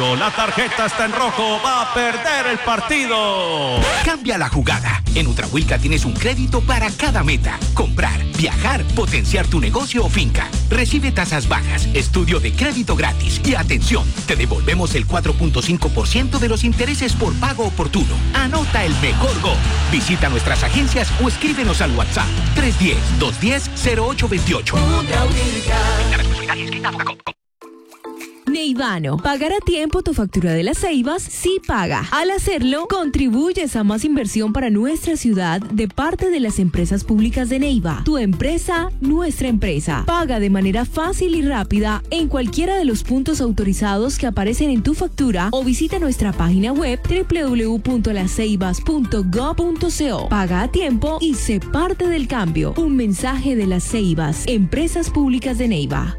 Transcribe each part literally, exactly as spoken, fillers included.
Julio, la tarjeta está en rojo, va a perder el partido. Cambia la jugada. En Ultrahuilca tienes un crédito para cada meta. Comprar, viajar, potenciar tu negocio o finca. Recibe tasas bajas, estudio de crédito gratis y atención, te devolvemos el cuatro punto cinco por ciento de los intereses por pago oportuno. Anota el mejor gol. Visita nuestras agencias o escríbenos al WhatsApp tres uno cero, dos uno cero, cero ocho dos ocho. Neivano, pagar a tiempo tu factura de las Ceibas sí paga. Al hacerlo, contribuyes a más inversión para nuestra ciudad de parte de las empresas públicas de Neiva. Tu empresa, nuestra empresa. Paga de manera fácil y rápida en cualquiera de los puntos autorizados que aparecen en tu factura o visita nuestra página web doble u doble u doble u punto las ceibas punto gob punto co. Paga a tiempo y sé parte del cambio. Un mensaje de las Ceibas, empresas públicas de Neiva.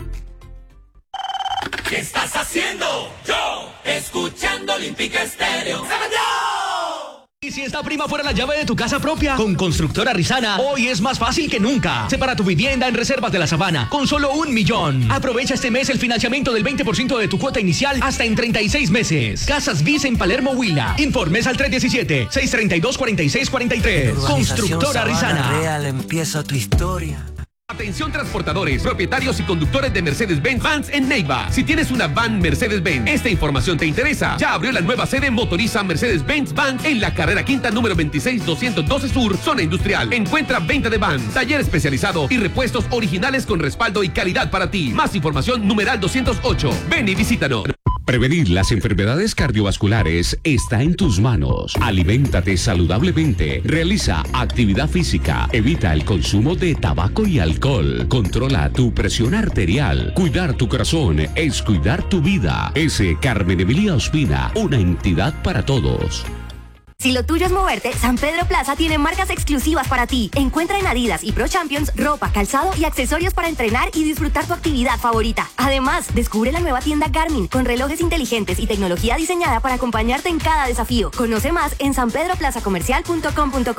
¿Qué estás haciendo? Yo, escuchando Olímpica Estéreo. ¡Sábado! Y si esta prima fuera la llave de tu casa propia, con Constructora Rizana, hoy es más fácil que nunca. Separa tu vivienda en Reservas de la Sabana, con solo un millón. Aprovecha este mes el financiamiento del veinte por ciento de tu cuota inicial hasta en treinta y seis meses. Casas Bis en Palermo, Huila. Informes al tres uno siete, seis tres dos, cuatro seis cuatro tres. Constructora Rizana. Real, empieza tu historia. Atención transportadores, propietarios y conductores de Mercedes-Benz Vans en Neiva. Si tienes una van Mercedes-Benz, esta información te interesa. Ya abrió la nueva sede Motoriza Mercedes-Benz Vans en la carrera quinta número veintiséis doscientos doce Sur, zona industrial. Encuentra venta de vans, taller especializado y repuestos originales con respaldo y calidad para ti. Más información numeral doscientos ocho. Ven y visítanos. Prevenir las enfermedades cardiovasculares está en tus manos. Aliméntate saludablemente. Realiza actividad física. Evita el consumo de tabaco y alcohol. Controla tu presión arterial. Cuidar tu corazón es cuidar tu vida. S. Carmen Emilia Ospina, una entidad para todos. Si lo tuyo es moverte, San Pedro Plaza tiene marcas exclusivas para ti. Encuentra en Adidas y Pro Champions ropa, calzado y accesorios para entrenar y disfrutar tu actividad favorita. Además, descubre la nueva tienda Garmin con relojes inteligentes y tecnología diseñada para acompañarte en cada desafío. Conoce más en san pedro plaza comercial punto com punto co.